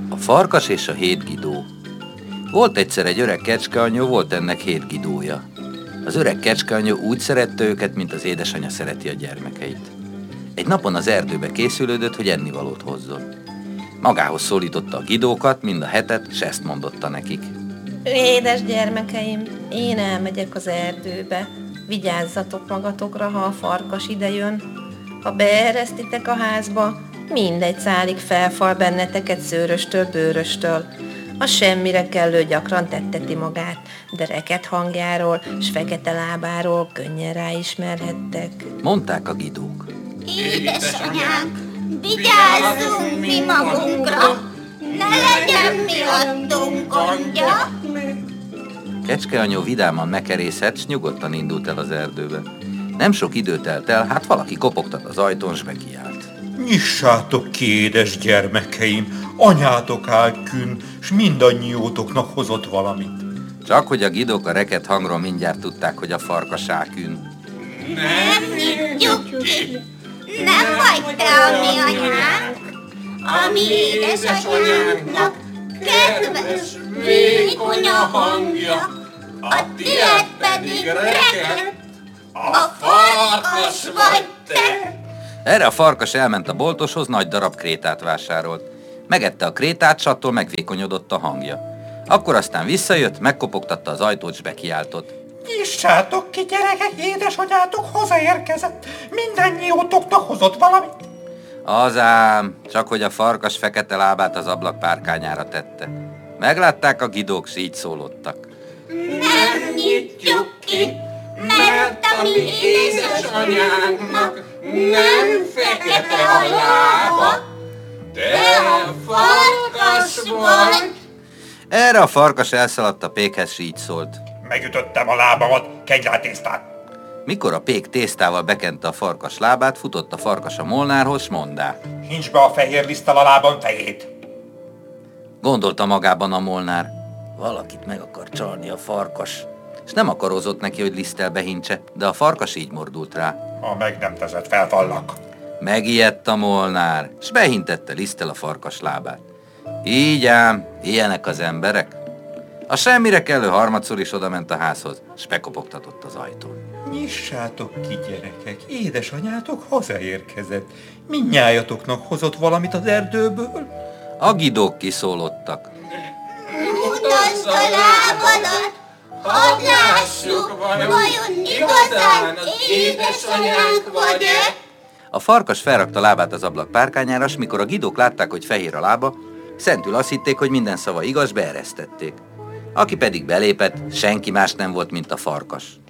A farkas és a 7 gidó. Volt egyszer egy öreg kecskeanyó, volt ennek 7 gidója. Az öreg kecskeanyó úgy szerette őket, mint az édesanyja szereti a gyermekeit. Egy napon az erdőbe készülődött, hogy ennivalót hozzon. Magához szólította a gidókat, mind a 7-et, s ezt mondotta nekik. Édes gyermekeim, én elmegyek az erdőbe. Vigyázzatok magatokra, ha a farkas idejön. Ha beeresztitek a házba, mindegy szálig felfal benneteket szőröstől, bőröstől. A semmire kellő gyakran tetteti magát, de reket hangjáról s fekete lábáról könnyen ráismerhettek. Mondták a gidók. Édesanyám, vigyázzunk mi magunkra, ne legyen miattunk gondja. Kecskeanyó vidáman mekerészett, s nyugodtan indult el az erdőbe. Nem sok idő telt el, hát valaki kopogtat az ajtón, s bekiált. Nyissátok ki, édes gyermekeim, anyátok áll künn, s mindannyiótoknak hozott valamit. Csak hogy a gidók a reket hangról mindjárt tudták, hogy a farkas áll künn. Nem nyitjuk ki, nem vagy te a mi anyánk, a mi édesanyánknak kedves, vékony a hangja, a tiéd pedig reket, a farkas vagy te. Erre a farkas elment a boltoshoz, nagy darab krétát vásárolt. Megette a krétát, s attól megvékonyodott a hangja. Akkor aztán visszajött, megkopogtatta az ajtót, s bekiáltott. Nyissátok ki, gyerekek, édesanyátok hazaérkezett, mindannyiótoknak hozott valamit. Azám, csak hogy a farkas fekete lábát az ablak párkányára tette. Meglátták a gidók, s így szólottak. Nem nyitjuk ki, mert a mi édesanyánknak nem fekete a lába, te a farkas vagy. Erre a farkas elszaladt a pékhez, s így szólt. Megütöttem a lábamat, kegylátésztát. Mikor a pék tésztával bekente a farkas lábát, futott a farkas a molnárhoz, s mondá. Hincs be a fehér liszttel a lábam fejét. Gondolta magában a molnár. Valakit meg akar csalni a farkas. És nem akarózott neki, hogy liszttel behintse, de a farkas így mordult rá. Ha meg nem teszed, felfallak. Megijedt a molnár, s behintette liszttel a farkas lábát. Így ám, ilyenek az emberek. A semmire kellő harmadszor is odament a házhoz, s bekopogtatott az ajtón. Nyissátok ki, gyerekek, édesanyátok hazaérkezett. Mindnyájatoknak hozott valamit az erdőből. A gidók kiszólottak. Mutasd a lábadat, hadd lássuk, vajon igazán édesanyánk vagy-e? A farkas felrakta lábát az ablak párkányára, s mikor a gidók látták, hogy fehér a lába, szentül azt hitték, hogy minden szava igaz, beeresztették. Aki pedig belépett, senki más nem volt, mint a farkas.